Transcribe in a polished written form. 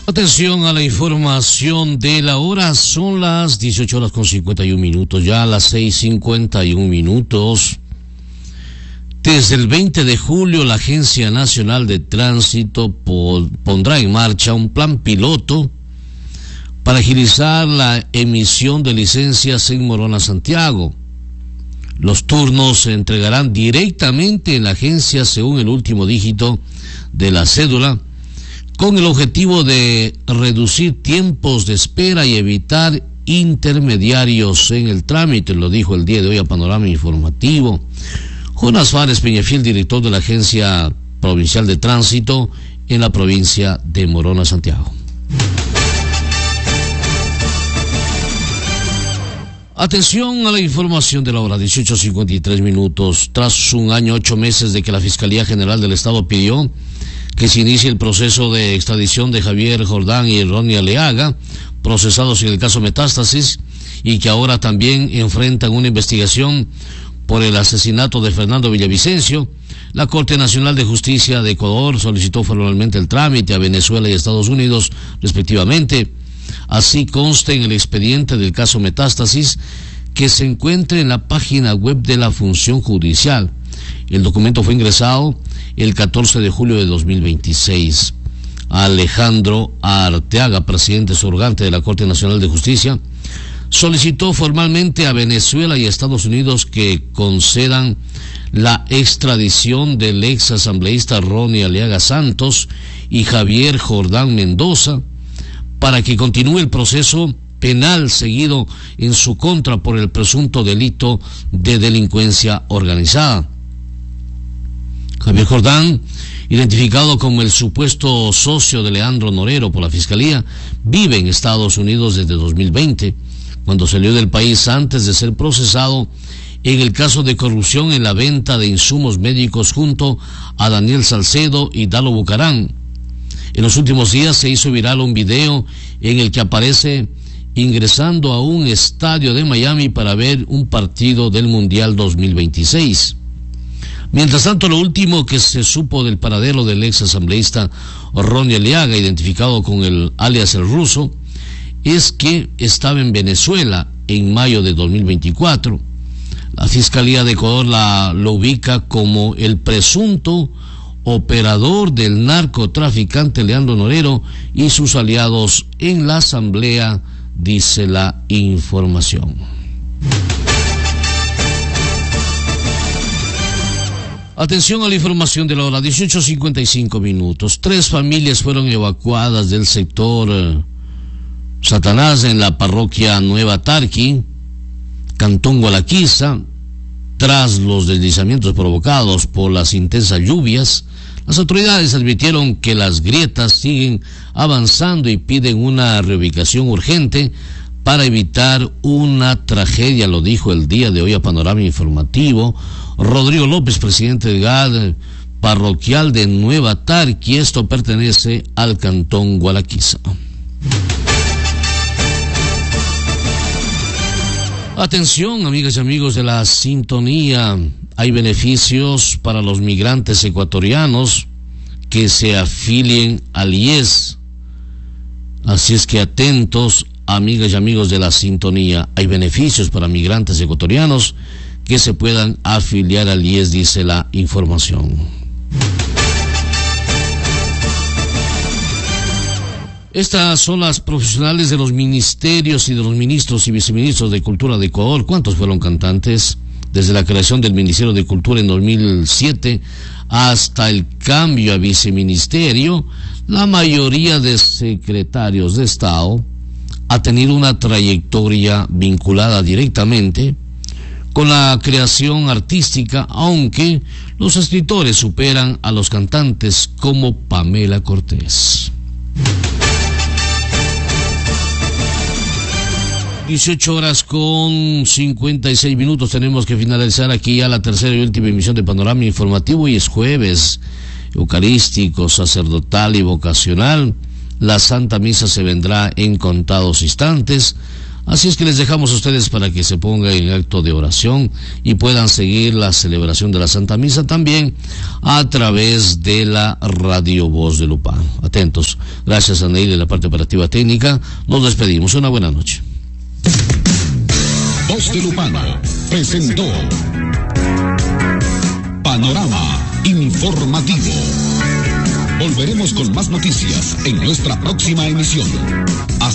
Atención a la información de la hora, son las 18 horas con 51 minutos, ya a las 6:51 minutos. Desde el 20 de julio, la Agencia Nacional de Tránsito pondrá en marcha un plan piloto para agilizar la emisión de licencias en Morona, Santiago. Los turnos se entregarán directamente en la agencia según el último dígito de la cédula, con el objetivo de reducir tiempos de espera y evitar intermediarios en el trámite, lo dijo el día de hoy a Panorama Informativo Jonas Fares Peñafiel, director de la Agencia Provincial de Tránsito en la provincia de Morona, Santiago. Atención a la información de la hora, 18:53 minutos. Tras un año, 8 meses de que la Fiscalía General del Estado pidió que se inicie el proceso de extradición de Javier Jordán y Ronnie Aliaga, procesados en el caso Metástasis, y que ahora también enfrentan una investigación por el asesinato de Fernando Villavicencio, la Corte Nacional de Justicia de Ecuador solicitó formalmente el trámite a Venezuela y Estados Unidos, respectivamente. Así consta en el expediente del caso Metástasis, que se encuentra en la página web de la Función Judicial. El documento fue ingresado el 14 de julio de 2026. Alejandro Arteaga, presidente surgante de la Corte Nacional de Justicia, solicitó formalmente a Venezuela y Estados Unidos que concedan la extradición del ex asambleísta Ronnie Aliaga Santos y Javier Jordán Mendoza para que continúe el proceso penal seguido en su contra por el presunto delito de delincuencia organizada. Javier Jordán, identificado como el supuesto socio de Leandro Norero por la Fiscalía, vive en Estados Unidos desde 2020, cuando salió del país antes de ser procesado en el caso de corrupción en la venta de insumos médicos junto a Daniel Salcedo y Dalo Bucarán. En los últimos días se hizo viral un video en el que aparece ingresando a un estadio de Miami para ver un partido del Mundial 2026. Mientras tanto, lo último que se supo del paradero del ex asambleísta Ronnie Aliaga, identificado con el alias El Ruso, es que estaba en Venezuela en mayo de 2024. La Fiscalía de Ecuador lo ubica como el presunto operador del narcotraficante Leandro Norero y sus aliados en la asamblea, dice la información. Atención a la información de la hora, 18:55 minutos. 3 familias fueron evacuadas del sector Satanás en la parroquia Nueva Tarqui, Cantón Gualaquiza, tras los deslizamientos provocados por las intensas lluvias. Las autoridades advirtieron que las grietas siguen avanzando y piden una reubicación urgente para evitar una tragedia, lo dijo el día de hoy a Panorama Informativo Rodrigo López, presidente del GAD parroquial de Nueva Tarqui. Esto pertenece al Cantón Gualaquiza. Atención, amigas y amigos de la sintonía, hay beneficios para los migrantes ecuatorianos que se afilien al IES. Así es que atentos, amigas y amigos de la sintonía, hay beneficios para migrantes ecuatorianos que se puedan afiliar al IES, dice la información. Estas son las profesionales de los ministerios y de los ministros y viceministros de Cultura de Ecuador. ¿Cuántos fueron cantantes? Desde la creación del Ministerio de Cultura en 2007 hasta el cambio a viceministerio, la mayoría de secretarios de Estado ha tenido una trayectoria vinculada directamente con la creación artística, aunque los escritores superan a los cantantes como Pamela Cortés. 18 horas con 56 minutos. Tenemos que finalizar aquí ya la tercera y última emisión de Panorama Informativo, y es jueves eucarístico, sacerdotal y vocacional. La Santa Misa se vendrá en contados instantes. Así es que les dejamos a ustedes para que se pongan en acto de oración y puedan seguir la celebración de la Santa Misa también a través de la Radio Voz de Lupán. Atentos. Gracias a Neil de la parte operativa técnica. Nos despedimos. Una buena noche. Voz de Lupano presentó Panorama Informativo. Volveremos con más noticias en nuestra próxima emisión.